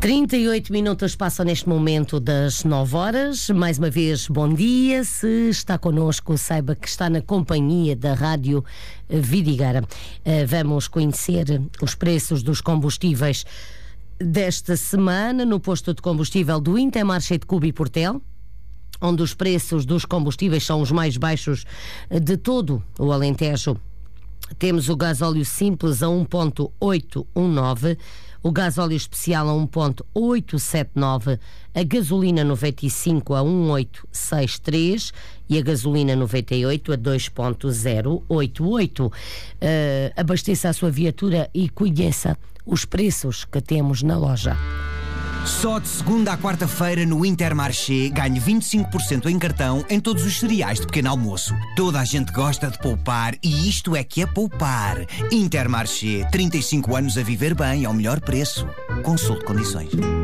38 minutos passam neste momento das 9 horas. Mais uma vez, bom dia. Se está connosco, saiba que está na companhia da Rádio Vidigueira. Vamos conhecer os preços dos combustíveis desta semana no posto de combustível do Intermarché de Cuba e Portel, onde os preços dos combustíveis são os mais baixos de todo o Alentejo. Temos o gasóleo simples a 1.819, o gasóleo especial a 1.879, a gasolina 95 a 1.863 e a gasolina 98 a 2.088. Abasteça a sua viatura e conheça os preços que temos na loja. Só de segunda à quarta-feira no Intermarché ganhe 25% em cartão em todos os cereais de pequeno almoço. Toda a gente gosta de poupar e isto é que é poupar. Intermarché, 35 anos a viver bem ao melhor preço. Consulte condições.